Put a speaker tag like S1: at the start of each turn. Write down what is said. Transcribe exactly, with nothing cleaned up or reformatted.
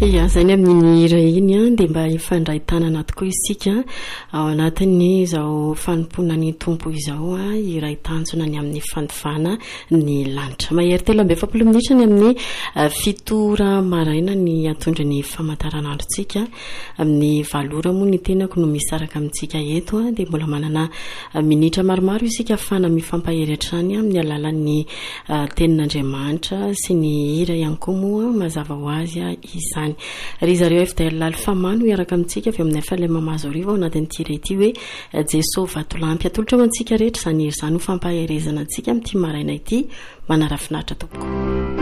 S1: Ia zany amin'ny hira iny a dia mba ifandray tanana tokoa isika ao anatin'ny zao fanompona ny tompo izao a iray tanjona ny amin'ny fandovana ny lanitra. Mahery telo amby efapolo minitra ny amin'ny fitora maraina ny atondra ny famantaranandrontsika amin'ny valora moa ny tenako no misaraka amintsika eto a dia mbola manana minitra maromaro isika afana mifampahery hatrany amin'ny alalan'ny tenin'Andriamanitra sy ny hira ihany koa moa mazava ho azy a izany. Ry zareo F D L Alfamano iaraka amintsika avy amin'ny F L M Mazorivo ao anatin'ny ity ity hoe Jesosy vatolampy atolotra ho antsika rehetra izany hery izany ho fampaherezana antsika amin'ity maraina ity manara-finaritra tompoko.